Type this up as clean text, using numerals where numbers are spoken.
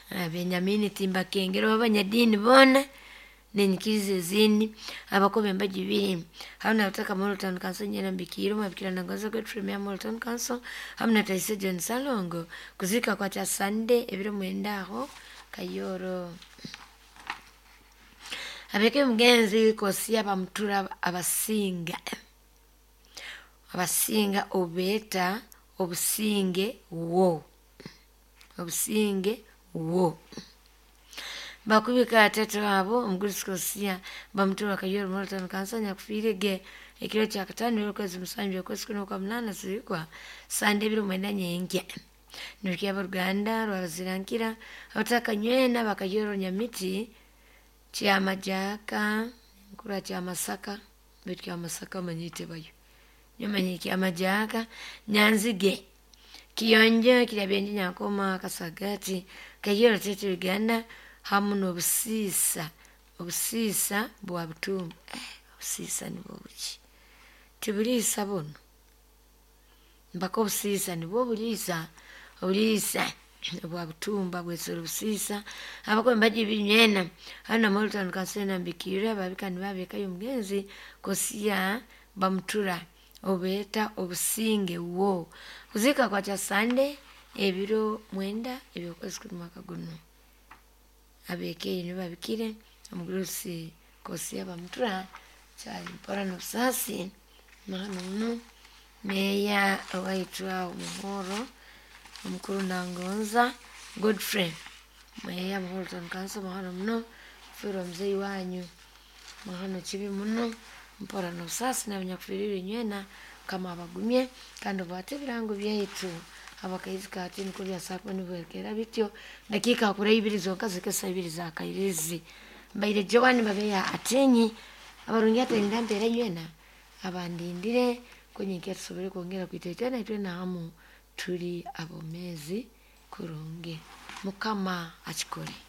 Benyamini Timbakengero abanyadini bona nenyikiriza ezindi abakobe mbaji biri hamna nataka Moreton Council nyena mbikiro mabikira nangoza kwa Premier Moreton Council hamna taise John Salongo kuzika kwa cha Sunday ebiro mwendaho Kayoro abeke mugenzi kosia bamutura abasinga obeta obusinge wo bakubika atatu abo omugurikosia bamutura Kayoro Moreton Council nyakufirege ekiro kya katano y'okwezi musanju okwezi kuno kwa munana zirikwa Sunday biro mwenda nyenge nukia Ruganda rwazirankira abataka nywena bakayoro Nyamiti kya majaka nkura kya Masaka bitya Masaka manyite bayo nyamanye kya majaka Nyanzige Kiyonjo kirabendi Nyakoma Kasagati Kayoro tete Uganda hamuno obusisa bwa butumba obusisa ni bobuki tibulisa bono mbako obusisa ni bobulisa obulisa bwa butumba bwesoro obusisa abako mbaji binywena hana Moreton Council nambikira babikani babekayo mugenzi kosia bamutura obeta obusinge wo kuzika kwa cha Sunday ebiro mwenda ebyokwezi ku mwaka guno abeke ni babikire omugurusi kosia bamutura cyali mpora no sasi mahano muno meya awaitwa umuhoro omukuru Nangonza Godfrey meya Moreton Council mahano muno firo mzee wanyu mahano chibi muno mpora no sasi na nyakufirire nywena kama abagumye kandi bate birango byaitu abakayizi kati nikuri asako nibwekera bityo dakika kure ibiri zonka zikesa ibiri za kairizi mbaire Joan babeya atenyi abarungi atenda mbere nywena abandindire konyeke tusobore kongera kwitetana itwe na hamu turi abomezi kurunge mukama achikore.